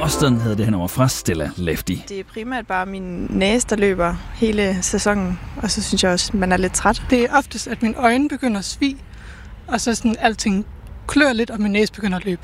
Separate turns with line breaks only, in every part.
Boston hedder det her nummer fra Stella Lefty.
Det er primært bare min næse, der løber hele sæsonen, og så synes jeg også, at man er lidt træt.
Det er oftest, at mine øjne begynder at svige, og så sådan alting klør lidt, og min næse begynder at løbe.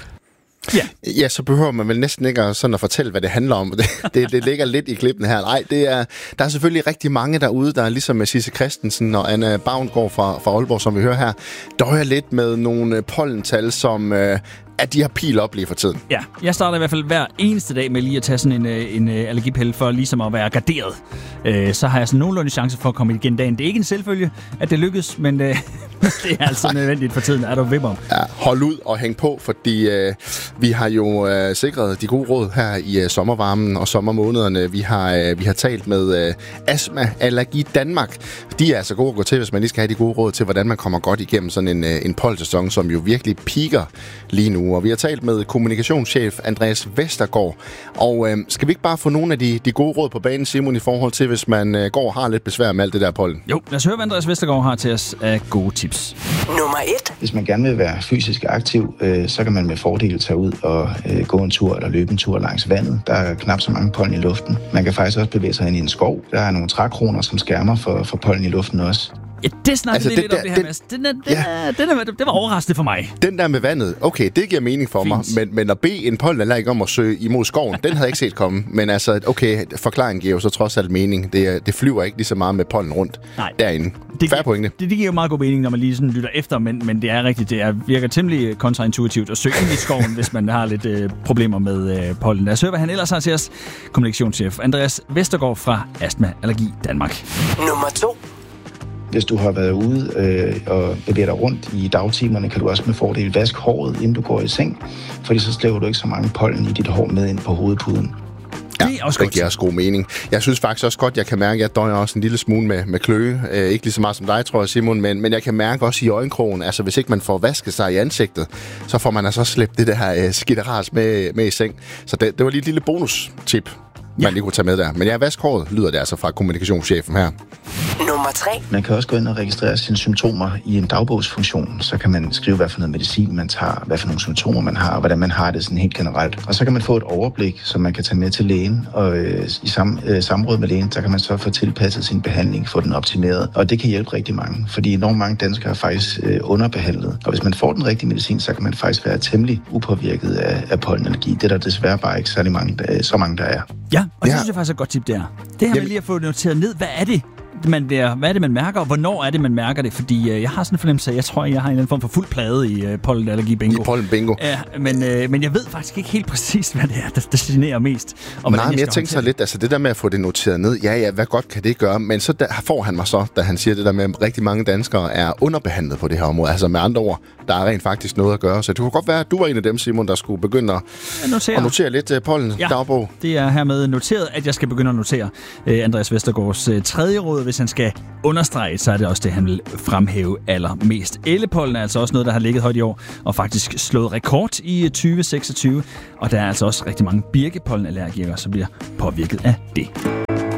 Ja, så behøver man vel næsten ikke sådan at fortælle, hvad det handler om. Det ligger lidt i klippen her. Nej, der er selvfølgelig rigtig mange derude, der er ligesom med Sisse Christensen og Anna Bavngård fra Aalborg, som vi hører her, døjer lidt med nogle pollental, som at de har pil op lige for tiden.
Ja, jeg starter i hvert fald hver eneste dag med lige at tage sådan en allergipille for ligesom at være garderet. Så har jeg sådan nogenlunde chance for at komme igen dagen. Det er ikke en selvfølge, at det lykkes, men det er altså nødvendigt for tiden, er du vipper om.
Ja, hold ud og hæng på, fordi vi har jo sikret de gode råd her i sommervarmen og sommermånederne. Vi har talt med Astma Allergi Danmark. De er altså gode at gå til, hvis man lige skal have de gode råd til, hvordan man kommer godt igennem sådan en polsæson, som jo virkelig piker lige nu. Og vi har talt med kommunikationschef Andreas Vestergaard. Og skal vi ikke bare få nogle af de gode råd på banen, Simon, i forhold til, hvis man går og har lidt besvær med alt det der pollen?
Jo, lad os høre, hvad Andreas Vestergaard har til os af gode tips.
Nummer 1.
Hvis man gerne vil være fysisk aktiv, så kan man med fordel tage ud og gå en tur eller løbe en tur langs vandet. Der er knap så mange pollen i luften. Man kan faktisk også bevæge sig ind i en skov. Der er nogle trækroner, som skærmer for pollen i luften også.
Ja, det snakkede lidt om det her, Mads. Det var overraskende for mig.
Den der med vandet, okay, det giver mening for mig. Men at bede en pollenallergiker om at søge imod skoven, den havde jeg ikke set komme. Men altså, okay, forklaringen giver jo så trods alt mening. Det flyver ikke lige så meget med pollen rundt derinde. Fair pointe.
Det giver jo meget god mening, når man lige sådan lytter efter, men det er rigtigt. Det virker temmelig kontraintuitivt at søge ind i skoven, hvis man har lidt problemer med pollen. Lad os høre, hvad han ellers har til os. Kommunikationschef Andreas Vestergaard fra Astma Allergi Danmark.
Nummer 2.
Hvis du har været ude og bevæger dig rundt i dagtimerne, kan du også med fordel vaske håret, inden du går i seng, fordi så slæver du ikke så mange pollen i dit hår med ind på hovedpuden.
Ja, det giver også god mening. Jeg synes faktisk også godt, jeg kan mærke, at jeg døjer også en lille smule med kløe. Ikke lige så meget som dig, tror jeg, Simon, men jeg kan mærke også i øjenkrogen, altså hvis ikke man får vasket sig i ansigtet, så får man altså slæbt det der skidteras med i seng. Så det var lige et lille bonus-tip, man lige kunne tage med der. Men vask håret, lyder det altså fra kommunikationschefen her.
Nummer 3.
Man kan også gå ind og registrere sine symptomer i en dagbogsfunktion. Så kan man skrive, hvad for noget medicin man tager, hvad for nogle symptomer man har, og hvordan man har det sådan helt generelt. Og så kan man få et overblik, som man kan tage med til lægen. Og i samråd med lægen, så kan man så få tilpasset sin behandling, få den optimeret. Og det kan hjælpe rigtig mange, fordi enormt mange danskere er faktisk underbehandlet. Og hvis man får den rigtige medicin, så kan man faktisk være temmelig upåvirket af pollenallergi. Det er der desværre bare ikke så mange, der er.
Ja, og det synes jeg faktisk er et godt tip der. Det her med lige at få noteret ned, hvad er det, man mærker, og hvornår er det, man mærker det? Fordi jeg har sådan en fornemmelse af, jeg tror, jeg har en eller anden form for fuld plade i pollenallergi-bingo.
I pollen-bingo.
Ja, men jeg ved faktisk ikke helt præcis, hvad det er, der generer mest.
Nej, men jeg tænker så lidt, altså det der med at få det noteret ned, ja, hvad godt kan det gøre? Men så får han mig så, da han siger det der med, at rigtig mange danskere er underbehandlet på det her område. Altså med andre ord, der er rent faktisk noget at gøre. Så det kunne godt være, at du var en af dem, Simon, der skulle begynde at notere lidt pollen-dagbog.
Det er hermed noteret, at jeg skal begynde at notere Andreas Vestergaards tredje råd. Hvis han skal understrege, så er det også det, han vil fremhæve allermest. Ellepollen er altså også noget, der har ligget højt i år, og faktisk slået rekord i 2026. Og der er altså også rigtig mange birkepollenallergikere, som bliver påvirket af det.